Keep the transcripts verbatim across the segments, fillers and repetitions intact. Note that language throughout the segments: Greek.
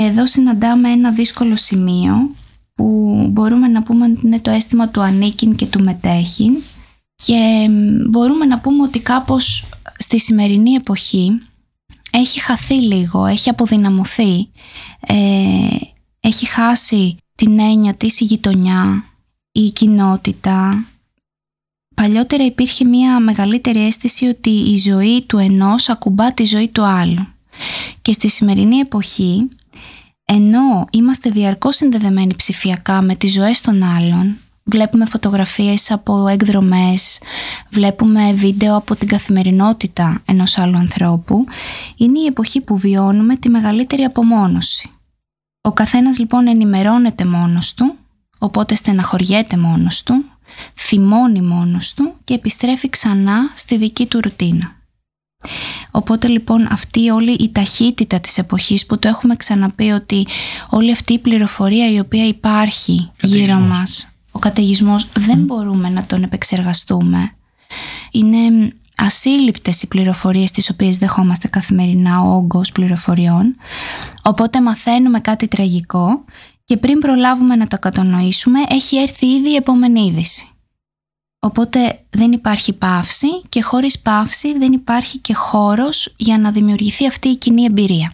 Εδώ συναντάμε ένα δύσκολο σημείο που μπορούμε να πούμε ότι είναι το αίσθημα του ανήκειν και του μετέχειν, και μπορούμε να πούμε ότι κάπως στη σημερινή εποχή έχει χαθεί λίγο, έχει αποδυναμωθεί, ε, έχει χάσει την έννοια της η γειτονιά, η κοινότητα. Παλιότερα υπήρχε μια μεγαλύτερη αίσθηση ότι η ζωή του ενός ακουμπά τη ζωή του άλλου. Και στη σημερινή εποχή, ενώ είμαστε διαρκώς συνδεδεμένοι ψηφιακά με τις ζωές των άλλων, βλέπουμε φωτογραφίες από εκδρομές, βλέπουμε βίντεο από την καθημερινότητα ενός άλλου ανθρώπου, είναι η εποχή που βιώνουμε τη μεγαλύτερη απομόνωση. Ο καθένας λοιπόν ενημερώνεται μόνος του, οπότε στεναχωριέται μόνος του, θυμώνει μόνος του και επιστρέφει ξανά στη δική του ρουτίνα. Οπότε λοιπόν αυτή όλη η ταχύτητα της εποχής, που το έχουμε ξαναπεί ότι όλη αυτή η πληροφορία η οποία υπάρχει γύρω μας, ο καταιγισμός, δεν mm. μπορούμε να τον επεξεργαστούμε. Είναι ασύλληπτες οι πληροφορίες τις οποίες δεχόμαστε καθημερινά, ο όγκος πληροφοριών. Οπότε μαθαίνουμε κάτι τραγικό και πριν προλάβουμε να το κατανοήσουμε έχει έρθει ήδη η επόμενη είδηση. Οπότε δεν υπάρχει παύση, και χωρίς παύση δεν υπάρχει και χώρος για να δημιουργηθεί αυτή η κοινή εμπειρία.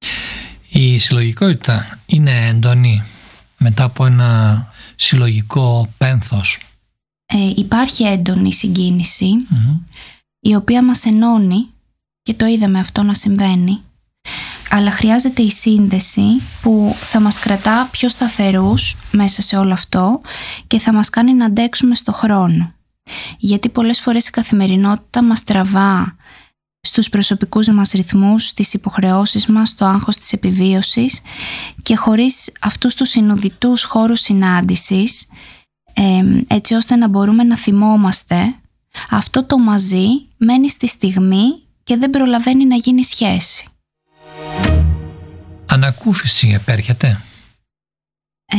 Η συλλογικότητα είναι έντονη μετά από ένα συλλογικό πένθος. Ε, υπάρχει έντονη συγκίνηση, mm-hmm. η οποία μας ενώνει, και το είδαμε αυτό να συμβαίνει, αλλά χρειάζεται η σύνδεση που θα μας κρατά πιο σταθερούς μέσα σε όλο αυτό και θα μας κάνει να αντέξουμε στο χρόνο. Γιατί πολλές φορές η καθημερινότητα μας τραβά στους προσωπικούς μας ρυθμούς, στις υποχρεώσεις μας, στο άγχος της επιβίωσης, και χωρίς αυτούς τους συνοδητούς χώρους συνάντησης, ε, έτσι ώστε να μπορούμε να θυμόμαστε, αυτό το μαζί μένει στη στιγμή και δεν προλαβαίνει να γίνει σχέση. Ανακούφιση επέρχεται. Ε,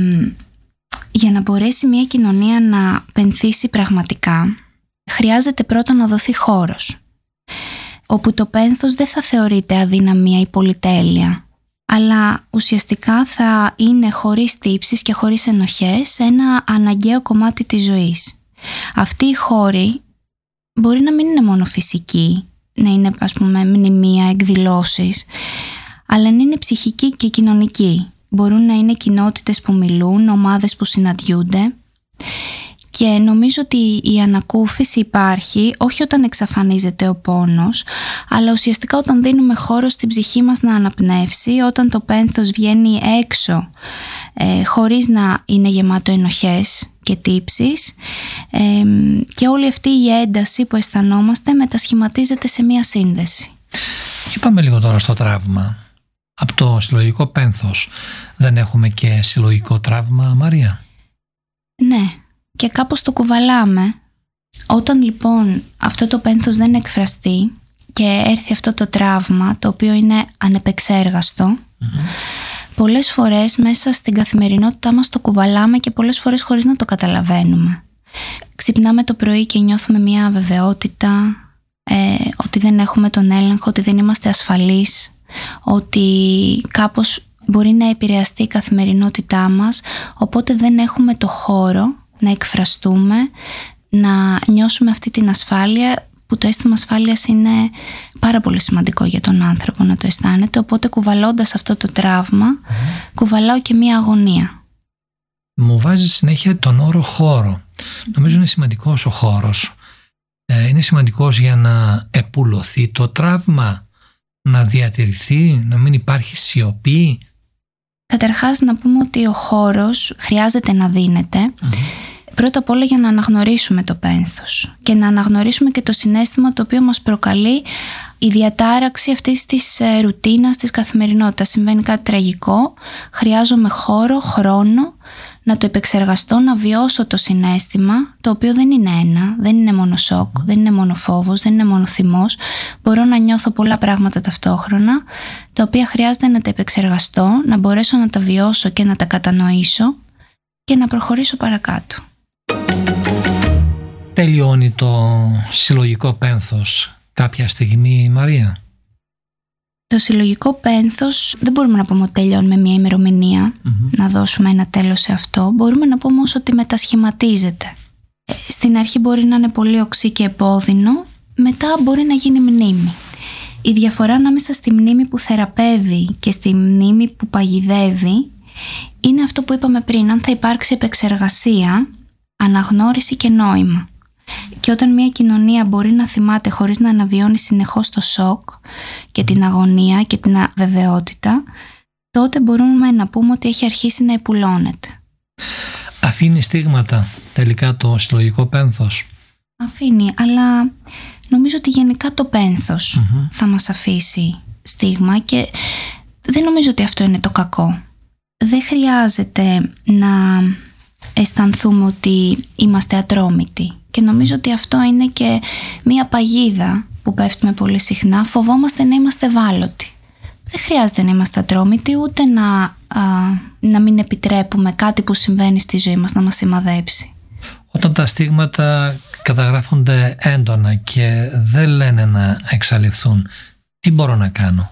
για να μπορέσει μια κοινωνία να πενθήσει πραγματικά, χρειάζεται πρώτα να δοθεί χώρος, όπου το πένθος δεν θα θεωρείται αδυναμία ή πολυτέλεια, αλλά ουσιαστικά θα είναι χωρίς τύψεις και χωρίς ενοχές ένα αναγκαίο κομμάτι της ζωής. Αυτή η χώρη μπορεί να μην είναι μόνο φυσική, να είναι ας πούμε μνημεία, εκδηλώσεις, αλλά να είναι ψυχική και κοινωνική. Μπορούν να είναι κοινότητες που μιλούν, ομάδες που συναντιούνται, και νομίζω ότι η ανακούφιση υπάρχει όχι όταν εξαφανίζεται ο πόνος, αλλά ουσιαστικά όταν δίνουμε χώρο στην ψυχή μας να αναπνεύσει, όταν το πένθος βγαίνει έξω ε, χωρίς να είναι γεμάτο ενοχές και τύψεις, ε, και όλη αυτή η ένταση που αισθανόμαστε μετασχηματίζεται σε μία σύνδεση. Είπαμε λίγο τώρα στο τραύμα. Από το συλλογικό πένθος δεν έχουμε και συλλογικό τραύμα, Μαρία? Ναι, και κάπως το κουβαλάμε. Όταν λοιπόν αυτό το πένθος δεν εκφραστεί και έρθει αυτό το τραύμα, το οποίο είναι ανεπεξέργαστο, mm-hmm. πολλές φορές μέσα στην καθημερινότητά μας το κουβαλάμε, και πολλές φορές χωρίς να το καταλαβαίνουμε. Ξυπνάμε το πρωί και νιώθουμε μια αβεβαιότητα, ε, ότι δεν έχουμε τον έλεγχο, ότι δεν είμαστε ασφαλείς, ότι κάπως μπορεί να επηρεαστεί η καθημερινότητά μας, οπότε δεν έχουμε το χώρο να εκφραστούμε, να νιώσουμε αυτή την ασφάλεια, που το αίσθημα ασφάλειας είναι πάρα πολύ σημαντικό για τον άνθρωπο να το αισθάνεται, οπότε κουβαλώντας αυτό το τραύμα, mm. κουβαλάω και μία αγωνία. Μου βάζει συνέχεια τον όρο χώρο. Mm. Νομίζω είναι σημαντικός ο χώρος. Ε, είναι σημαντικός για να επουλωθεί το τραύμα, να διατηρηθεί, να μην υπάρχει σιωπή. Καταρχάς να πούμε ότι ο χώρος χρειάζεται να δίνεται, mm-hmm. πρώτα απ' όλα για να αναγνωρίσουμε το πένθος και να αναγνωρίσουμε και το συναίσθημα το οποίο μας προκαλεί η διατάραξη αυτής της ρουτίνας, της καθημερινότητας. Συμβαίνει κάτι τραγικό, χρειάζομαι χώρο, χρόνο να το επεξεργαστώ, να βιώσω το συναίσθημα, το οποίο δεν είναι ένα, δεν είναι μόνο σοκ, δεν είναι μόνο φόβος, δεν είναι μόνο θυμός. Μπορώ να νιώθω πολλά πράγματα ταυτόχρονα, τα οποία χρειάζεται να τα επεξεργαστώ, να μπορέσω να τα βιώσω και να τα κατανοήσω και να προχωρήσω παρακάτω. Τελειώνει το συλλογικό πένθος κάποια στιγμή, Μαρία? Το συλλογικό πένθος δεν μπορούμε να πούμε ότι τελειώνει με μια ημερομηνία, mm-hmm. να δώσουμε ένα τέλος σε αυτό. Μπορούμε να πούμε όμως ότι μετασχηματίζεται. Στην αρχή μπορεί να είναι πολύ οξύ και επώδυνο, μετά μπορεί να γίνει μνήμη. Η διαφορά ανάμεσα στη μνήμη που θεραπεύει και στη μνήμη που παγιδεύει είναι αυτό που είπαμε πριν, αν θα υπάρξει επεξεργασία, αναγνώριση και νόημα. Και όταν μια κοινωνία μπορεί να θυμάται χωρίς να αναβιώνει συνεχώς το σοκ και την αγωνία και την αβεβαιότητα, τότε μπορούμε να πούμε ότι έχει αρχίσει να επουλώνεται. Αφήνει στίγματα τελικά το συλλογικό πένθος? Αφήνει, αλλά νομίζω ότι γενικά το πένθος mm-hmm. θα μας αφήσει στίγμα και δεν νομίζω ότι αυτό είναι το κακό. Δεν χρειάζεται να αισθανθούμε ότι είμαστε ατρόμητοι. Και νομίζω ότι αυτό είναι και μία παγίδα που πέφτουμε πολύ συχνά. Φοβόμαστε να είμαστε ευάλωτοι. Δεν χρειάζεται να είμαστε ατρόμητοι, ούτε να, α, να μην επιτρέπουμε κάτι που συμβαίνει στη ζωή μας να μας σημαδέψει. Όταν τα στίγματα καταγράφονται έντονα και δεν λένε να εξαλειφθούν, τι μπορώ να κάνω?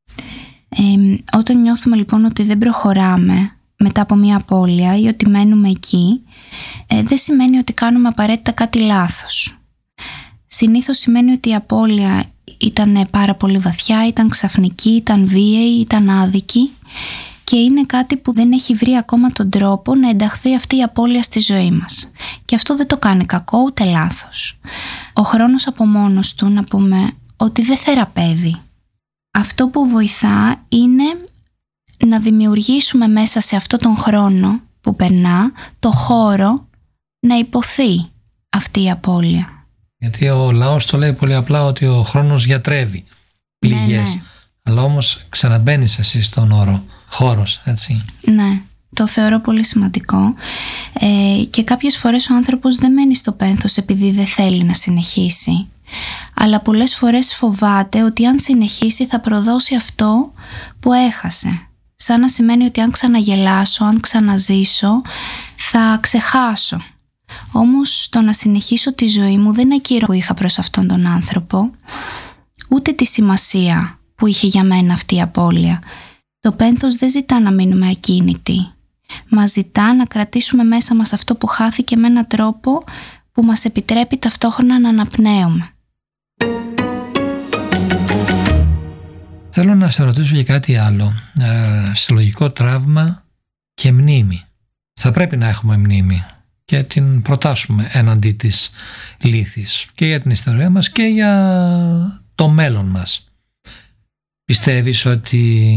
Ε, όταν νιώθουμε λοιπόν ότι δεν προχωράμε μετά από μια απώλεια ή ότι μένουμε εκεί, ε, δεν σημαίνει ότι κάνουμε απαραίτητα κάτι λάθος. Συνήθως σημαίνει ότι η απώλεια ήταν πάρα πολύ βαθιά, ήταν ξαφνική, ήταν βίαιη, ήταν άδικη και είναι κάτι που δεν έχει βρει ακόμα τον τρόπο να ενταχθεί αυτή η απώλεια στη ζωή μας. Και αυτό δεν το κάνει κακό ούτε λάθος. Ο χρόνος από μόνος του να πούμε ότι δεν θεραπεύει. Αυτό που βοηθά είναι να δημιουργήσουμε μέσα σε αυτό τον χρόνο που περνά το χώρο να υποθεί αυτή η απώλεια. Γιατί ο λαός το λέει πολύ απλά ότι ο χρόνος γιατρεύει πληγές. Ναι, ναι. Αλλά όμως ξαναμπαίνεις εσύ στον όρο χώρος, έτσι. Ναι, το θεωρώ πολύ σημαντικό. Ε, και κάποιες φορές ο άνθρωπος δεν μένει στο πένθος επειδή δεν θέλει να συνεχίσει. Αλλά πολλές φορές φοβάται ότι αν συνεχίσει θα προδώσει αυτό που έχασε. Σαν να σημαίνει ότι αν ξαναγελάσω, αν ξαναζήσω, θα ξεχάσω. Όμως το να συνεχίσω τη ζωή μου δεν ακύρω που είχα προς αυτόν τον άνθρωπο, ούτε τη σημασία που είχε για μένα αυτή η απώλεια. Το πένθος δεν ζητά να μείνουμε ακίνητοι. Μας ζητά να κρατήσουμε μέσα μας αυτό που χάθηκε με έναν τρόπο που μας επιτρέπει ταυτόχρονα να αναπνέουμε. Θέλω να σε ρωτήσω για κάτι άλλο. Ε, συλλογικό τραύμα και μνήμη. Θα πρέπει να έχουμε μνήμη και την προτάσουμε έναντι της λύθης και για την ιστορία μας και για το μέλλον μας. Πιστεύεις ότι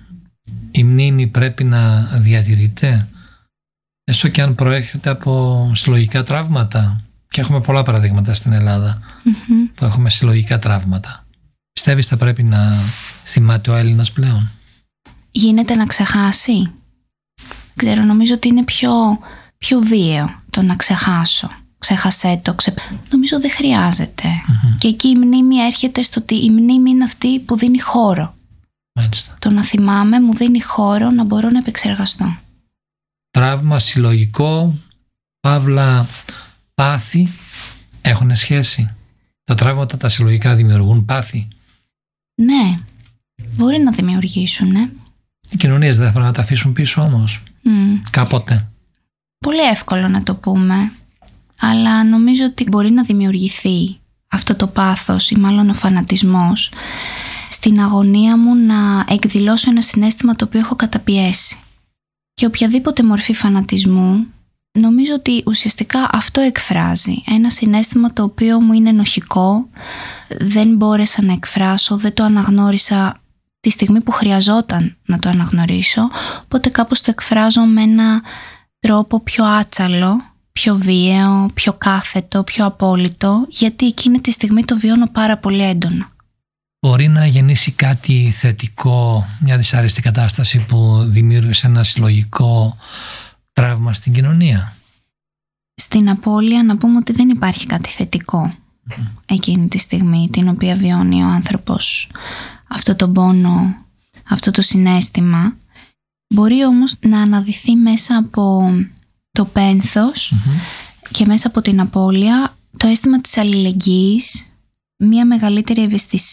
η μνήμη πρέπει να διατηρείται, έστω και αν προέρχεται από συλλογικά τραύματα? Και έχουμε πολλά παραδείγματα στην Ελλάδα mm-hmm. που έχουμε συλλογικά τραύματα. Πιστεύεις θα πρέπει να θυμάται ο Έλληνας πλέον? Γίνεται να ξεχάσει? Ξέρω, νομίζω ότι είναι πιο, πιο βίαιο το να ξεχάσω. Ξέχασέ το, ξε... νομίζω δεν χρειάζεται. Mm-hmm. Και εκεί η μνήμη έρχεται στο ότι η μνήμη είναι αυτή που δίνει χώρο. Μάλιστα. Το να θυμάμαι μου δίνει χώρο να μπορώ να επεξεργαστώ. Τραύμα συλλογικό, παύλα πάθη, έχουν σχέση? Τα τραύματα τα συλλογικά δημιουργούν πάθη? Ναι, μπορεί να δημιουργήσουν, ναι. Οι κοινωνίες δεν θα πρέπει να τα αφήσουν πίσω όμως, mm. κάποτε? Πολύ εύκολο να το πούμε, αλλά νομίζω ότι μπορεί να δημιουργηθεί αυτό το πάθος ή μάλλον ο φανατισμός στην αγωνία μου να εκδηλώσω ένα συναίσθημα το οποίο έχω καταπιέσει. Και οποιαδήποτε μορφή φανατισμού, νομίζω ότι ουσιαστικά αυτό εκφράζει ένα συναίσθημα το οποίο μου είναι ενοχικό, δεν μπόρεσα να εκφράσω, δεν το αναγνώρισα τη στιγμή που χρειαζόταν να το αναγνωρίσω, οπότε κάπως το εκφράζω με ένα τρόπο πιο άτσαλο, πιο βίαιο, πιο κάθετο, πιο απόλυτο, γιατί εκείνη τη στιγμή το βιώνω πάρα πολύ έντονα. Μπορεί να γεννήσει κάτι θετικό, μια δυσάρεστη κατάσταση που δημιούργησε ένα συλλογικό τραύμα στην κοινωνία? Στην απώλεια να πούμε ότι δεν υπάρχει κάτι θετικό mm. εκείνη τη στιγμή την οποία βιώνει ο άνθρωπος αυτό το πόνο, αυτό το συναίσθημα. Μπορεί όμως να αναδυθεί μέσα από το πένθος mm-hmm. και μέσα από την απώλεια το αίσθημα της αλληλεγγύης, μια μεγαλύτερη ευαισθησία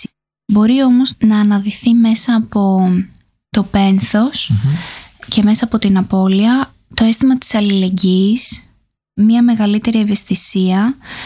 Μπορεί όμως να αναδυθεί μέσα από το πένθος mm-hmm. και μέσα από την απώλεια το αίσθημα της αλληλεγγύης, μια μεγαλύτερη ευαισθησία